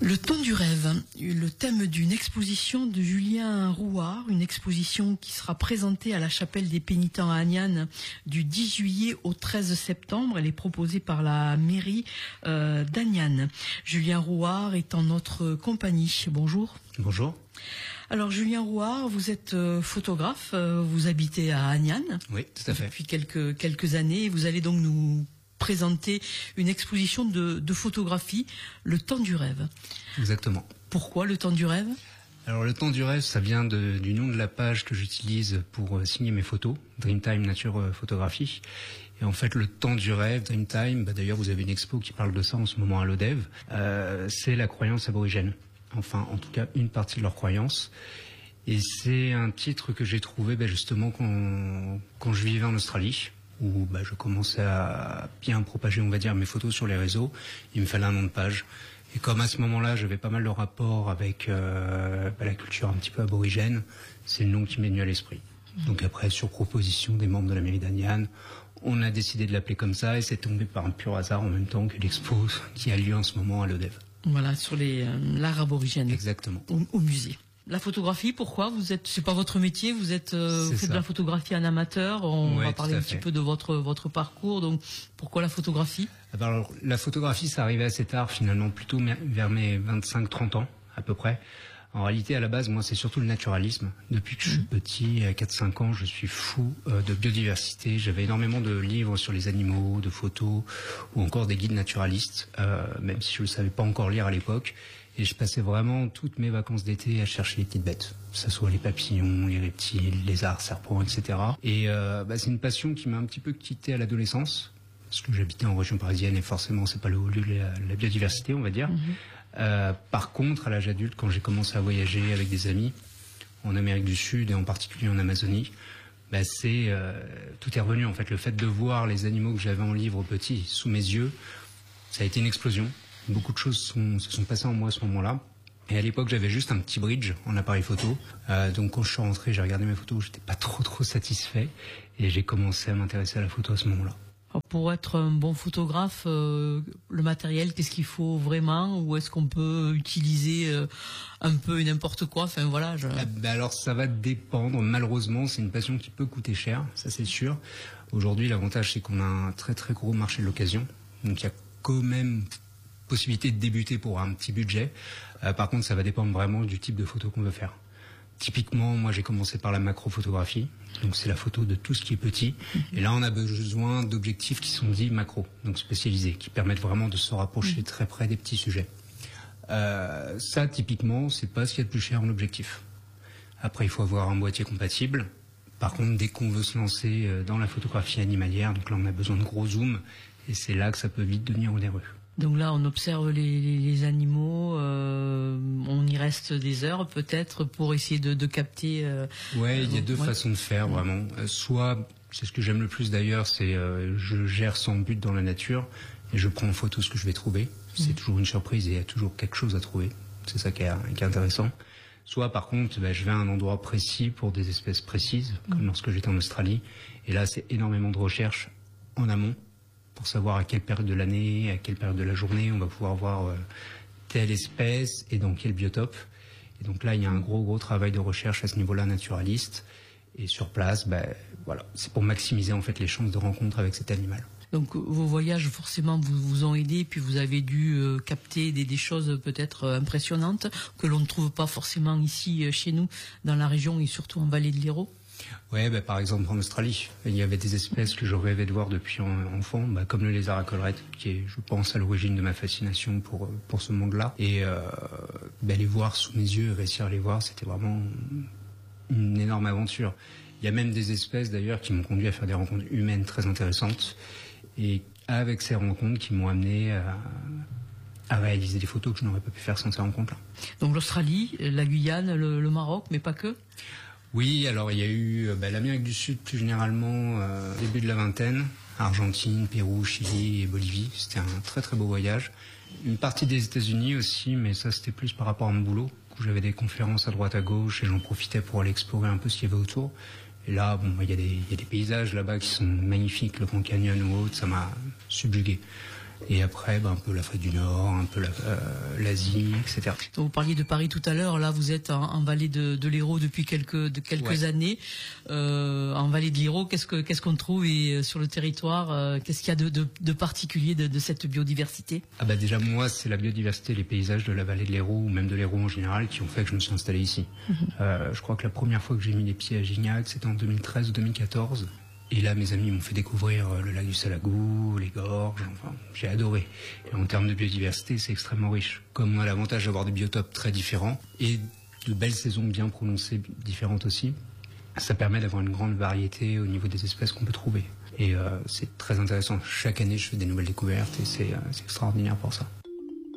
Le temps du rêve, le thème d'une exposition de Julien Rouard, une exposition qui sera présentée à la chapelle des Pénitents à Agnan du 10 juillet au 13 septembre. Elle est proposée par la mairie d'Agnan. Julien Rouard est en notre compagnie. Bonjour. Bonjour. Alors Julien Rouard, vous êtes photographe, vous habitez à Agnan. Oui, tout à fait. Depuis quelques années. Vous allez donc nous présenter une exposition de photographie, le temps du rêve. Exactement. Pourquoi le temps du rêve ? Alors le temps du rêve, ça vient du nom de la page que j'utilise pour signer mes photos, Dreamtime Nature Photographie. Et en fait, le temps du rêve, Dreamtime, d'ailleurs vous avez une expo qui parle de ça en ce moment à l'ODEV, c'est la croyance aborigène. Enfin, en tout cas, une partie de leur croyance. Et c'est un titre que j'ai trouvé justement quand je vivais en Australie, où je commençais à bien propager, on va dire, mes photos sur les réseaux. Il me fallait un nom de page. Et comme à ce moment-là, j'avais pas mal de rapports avec la culture un petit peu aborigène, c'est le nom qui m'est venu à l'esprit. Donc après, sur proposition des membres de la mairie d'Agnan, on a décidé de l'appeler comme ça, et c'est tombé par un pur hasard en même temps que l'expo qui a lieu en ce moment à l'ODEV. Voilà, sur l'art aborigène. Exactement. Au musée. La photographie, pourquoi c'est pas votre métier, vous faites de la photographie en amateur. On va parler un petit peu de votre parcours. Donc, pourquoi la photographie ? Alors, la photographie, ça arrivait assez tard, finalement, plutôt vers mes 25-30 ans, à peu près. En réalité, à la base, moi, c'est surtout le naturalisme. Depuis que je suis petit, à 4-5 ans, je suis fou de biodiversité. J'avais énormément de livres sur les animaux, de photos, ou encore des guides naturalistes, même si je ne savais pas encore lire à l'époque. Et je passais vraiment toutes mes vacances d'été à chercher les petites bêtes, que ce soit les papillons, les reptiles, les lézards, serpents, etc. Et c'est une passion qui m'a un petit peu quitté à l'adolescence, parce que j'habitais en région parisienne et forcément c'est pas le haut lieu de la biodiversité, on va dire. Par contre, à l'âge adulte, quand j'ai commencé à voyager avec des amis en Amérique du Sud et en particulier en Amazonie, tout est revenu en fait. Le fait de voir les animaux que j'avais en livre petit sous mes yeux, ça a été une explosion. Beaucoup de choses se sont passées en moi à ce moment-là. Et à l'époque, j'avais juste un petit bridge en appareil photo. Donc quand je suis rentré, j'ai regardé mes photos, j'étais pas trop satisfait. Et j'ai commencé à m'intéresser à la photo à ce moment-là. Alors pour être un bon photographe, le matériel, qu'est-ce qu'il faut vraiment ? Ou est-ce qu'on peut utiliser un peu et n'importe quoi ? Enfin voilà. Alors ça va dépendre. Malheureusement, c'est une passion qui peut coûter cher, ça c'est sûr. Aujourd'hui, l'avantage, c'est qu'on a un très très gros marché de l'occasion. Donc il y a quand même possibilité de débuter pour un petit budget. Par contre, ça va dépendre vraiment du type de photo qu'on veut faire. Typiquement, moi, j'ai commencé par la macrophotographie. Donc, c'est la photo de tout ce qui est petit. Et là, on a besoin d'objectifs qui sont dits macro, donc spécialisés, qui permettent vraiment de se rapprocher très près des petits sujets. Ça, typiquement, c'est pas ce qu'il y a de plus cher en objectif. Après, il faut avoir un boîtier compatible. Par contre, dès qu'on veut se lancer dans la photographie animalière, donc là, on a besoin de gros zooms. Et c'est là que ça peut vite devenir onéreux. Donc là, on observe les animaux, on y reste des heures peut-être pour essayer de capter. Ouais, il y a deux façons de faire vraiment. Soit, c'est ce que j'aime le plus d'ailleurs, c'est je gère sans but dans la nature et je prends en photo ce que je vais trouver. C'est toujours une surprise et il y a toujours quelque chose à trouver. C'est ça qui est intéressant. Soit par contre, je vais à un endroit précis pour des espèces précises, comme lorsque j'étais en Australie. Et là, c'est énormément de recherche en amont, pour savoir à quelle période de l'année, à quelle période de la journée on va pouvoir voir telle espèce et dans quel biotope. Et donc là, il y a un gros travail de recherche à ce niveau-là naturaliste. Et sur place, voilà, c'est pour maximiser en fait les chances de rencontre avec cet animal. Donc vos voyages forcément vous ont aidé, puis vous avez dû capter des choses peut-être impressionnantes que l'on ne trouve pas forcément ici chez nous, dans la région et surtout en vallée de l'Hérault. Ouais, par exemple en Australie, il y avait des espèces que je rêvais de voir depuis enfant, comme le lézard à collerette, qui est, je pense, à l'origine de ma fascination pour ce monde-là. Et les voir sous mes yeux, réussir à les voir, c'était vraiment une énorme aventure. Il y a même des espèces d'ailleurs qui m'ont conduit à faire des rencontres humaines très intéressantes, et avec ces rencontres qui m'ont amené à réaliser des photos que je n'aurais pas pu faire sans ces rencontres-là. Donc l'Australie, la Guyane, le Maroc, mais pas que ? Oui, alors il y a eu l'Amérique du Sud plus généralement, début de la vingtaine, Argentine, Pérou, Chili et Bolivie. C'était un très très beau voyage. Une partie des États-Unis aussi, mais ça c'était plus par rapport à mon boulot, où j'avais des conférences à droite à gauche et j'en profitais pour aller explorer un peu ce qu'il y avait autour. Et là, il y a des paysages là-bas qui sont magnifiques, le Grand Canyon ou autre, ça m'a subjugué. Et après, un peu l'Afrique du Nord, un peu l'Asie, etc. Donc, vous parliez de Paris tout à l'heure. Là, vous êtes en vallée de l'Hérault depuis quelques années. En vallée de l'Hérault, qu'est-ce qu'on trouve sur le territoire? Qu'est-ce qu'il y a de particulier de cette biodiversité? Déjà, moi, c'est la biodiversité, les paysages de la vallée de l'Hérault, ou même de l'Hérault en général, qui ont fait que je me suis installé ici. Je crois que la première fois que j'ai mis les pieds à Gignac, c'était en 2013 ou 2014. Et là, mes amis m'ont fait découvrir le lac du Salagou, les gorges, enfin, j'ai adoré. Et en termes de biodiversité, c'est extrêmement riche. Comme on a l'avantage d'avoir des biotopes très différents et de belles saisons bien prononcées, différentes aussi, ça permet d'avoir une grande variété au niveau des espèces qu'on peut trouver. Et c'est très intéressant. Chaque année, je fais des nouvelles découvertes et c'est extraordinaire pour ça.